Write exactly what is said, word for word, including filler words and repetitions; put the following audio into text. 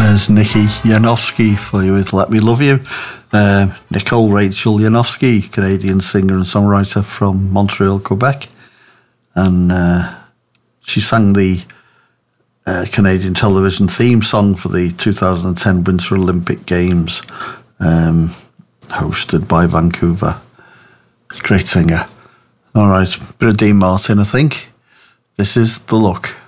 There's Nikki Yanofsky for you with Let Me Love You. Uh, Nicole Rachel Yanofsky, Canadian singer and songwriter from Montreal, Quebec. And uh, she sang the uh, Canadian television theme song for the two thousand ten Winter Olympic Games, um, hosted by Vancouver. Great singer. All right, bit of Dean Martin, I think. This is The Look.